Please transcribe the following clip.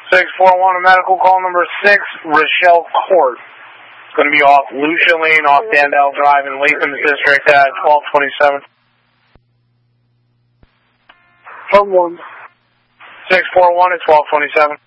641, medical call number 6, Rochelle Court. It's going to be off Lucia Lane, off Dandel Drive in Latham District at 1227. From 1. 641 at 1227.